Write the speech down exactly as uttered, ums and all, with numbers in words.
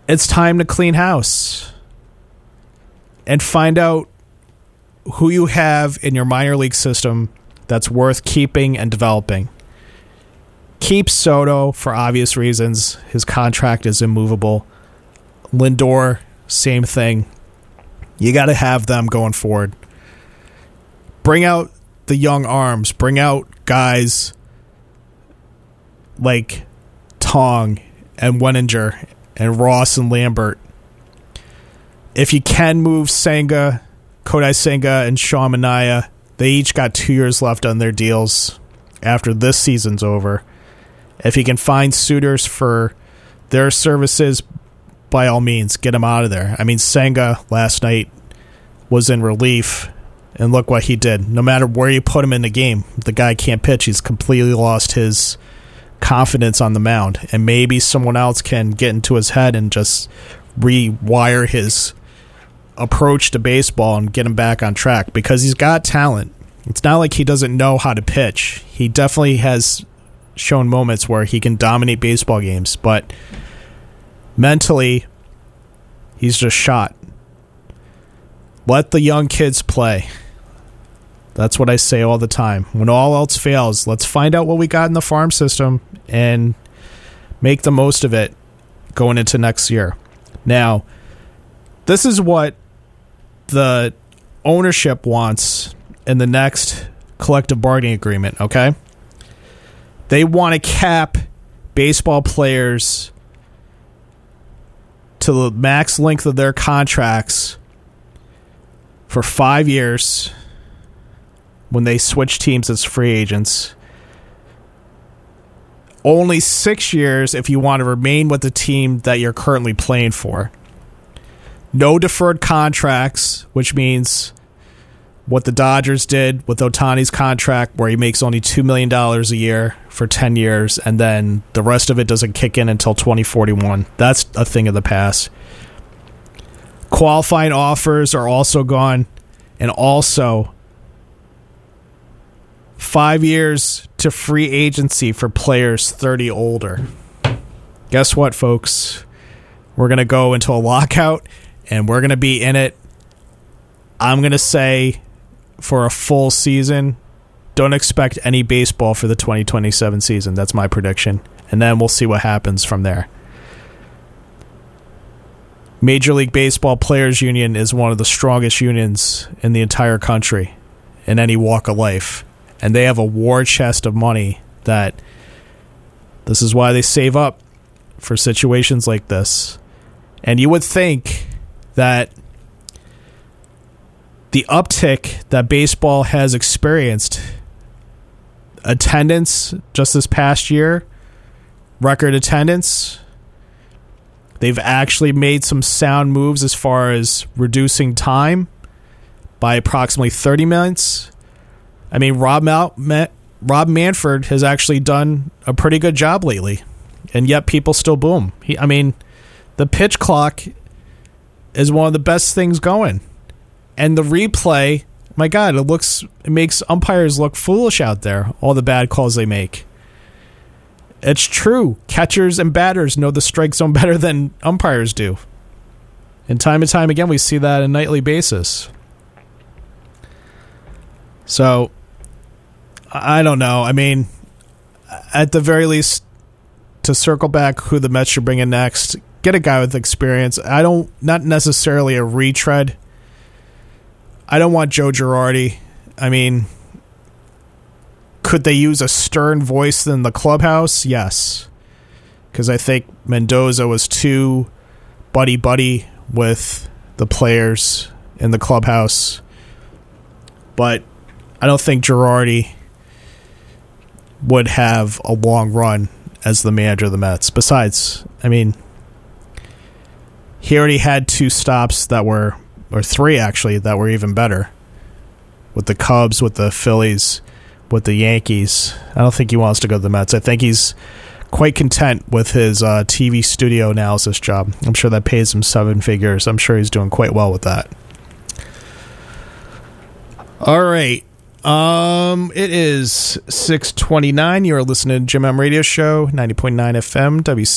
it's time to clean house and find out who you have in your minor league system that's worth keeping and developing. Keep Soto for obvious reasons. His contract is immovable. Lindor, same thing. You got to have them going forward. Bring out the young arms. Bring out guys like Tong and Wenninger and Ross and Lambert. If you can move Senga, Kodai Senga, and Sean Manaea, they each got two years left on their deals after this season's over. If you can find suitors for their services, by all means, get them out of there. I mean, Senga last night was in relief, and look what he did. No matter where you put him in the game, the guy can't pitch. He's completely lost his confidence on the mound, and maybe someone else can get into his head and just rewire his approach to baseball and get him back on track, because he's got talent. It's not like he doesn't know how to pitch. He definitely has shown moments where he can dominate baseball games, but mentally, he's just shot. Let the young kids play. That's what I say all the time. When all else fails, let's find out what we got in the farm system and make the most of it going into next year. Now, this is what the ownership wants in the next collective bargaining agreement, okay? They want to cap baseball players to the max length of their contracts for five years when they switch teams as free agents. Only six years if you want to remain with the team that you're currently playing for. No deferred contracts, which means what the Dodgers did with Ohtani's contract, where he makes only two million dollars a year for ten years, and then the rest of it doesn't kick in until twenty forty-one. That's a thing of the past. Qualifying offers are also gone, and also five years to free agency for players thirty older. Guess what, folks? We're going to go into a lockout, and we're going to be in it. I'm going to say for a full season, don't expect any baseball for the twenty twenty-seven season. That's my prediction. And then we'll see what happens from there. Major League Baseball Players Union is one of the strongest unions in the entire country in any walk of life. And they have a war chest of money that this is why they save up for situations like this. And you would think that the uptick that baseball has experienced, attendance just this past year, record attendance, they've actually made some sound moves as far as reducing time by approximately thirty minutes. I mean, Rob Mal- Ma- Rob Manfred has actually done a pretty good job lately, and yet people still boom. He, I mean, the pitch clock is one of the best things going. And the replay, my God, it looks it makes umpires look foolish out there, all the bad calls they make. It's true. Catchers and batters know the strike zone better than umpires do. And time and time again, we see that on a nightly basis. So, I don't know. I mean, at the very least, to circle back who the Mets should bring in next, get a guy with experience. I don't, not necessarily a retread. I don't want Joe Girardi. I mean, could they use a stern voice in the clubhouse? Yes. Because I think Mendoza was too buddy-buddy with the players in the clubhouse. But I don't think Girardi would have a long run as the manager of the Mets. Besides, I mean, he already had two stops that were, or three actually, that were even better. With the Cubs, with the Phillies, with the Yankees. I don't think he wants to go to the Mets. I think he's quite content with his uh, T V studio analysis job. I'm sure that pays him seven figures. I'm sure he's doing quite well with that. All right. Um, it is six twenty-nine. You're listening to Jim M Radio Show, ninety point nine F M, W